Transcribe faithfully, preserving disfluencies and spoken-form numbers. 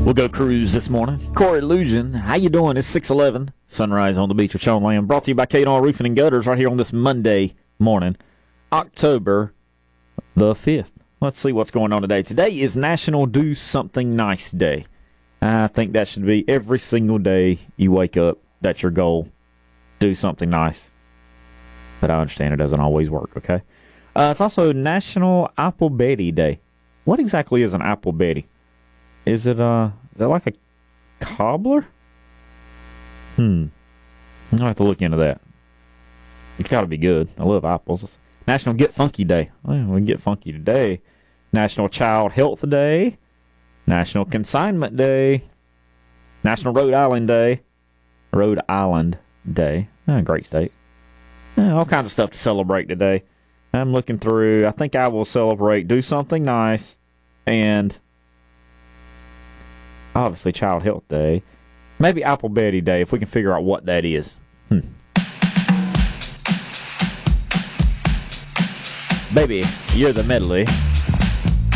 We'll go cruise this morning. Corey Lujan, how you doing? It's six eleven. Sunrise on the beach of Choneland. Brought to you by K and R Roofing and Gutters right here on this Monday morning, October the fifth. Let's see what's going on today. Today is National Do Something Nice Day. I think that should be every single day you wake up. That's your goal. Do something nice. But I understand it doesn't always work, okay? Uh, it's also National Apple Betty Day. What exactly is an Apple Betty? Is it uh, is that like a cobbler? Hmm. I'll have to look into that. It's got to be good. I love apples. National Get Funky Day. Well, we can get funky today. National Child Health Day. National Consignment Day. National Rhode Island Day. Rhode Island Day. Oh, great state. Yeah, all kinds of stuff to celebrate today. I'm looking through. I think I will celebrate Do Something Nice and obviously Child Health Day. Maybe Apple Betty Day if we can figure out what that is. Hmm. Baby, you're the medley.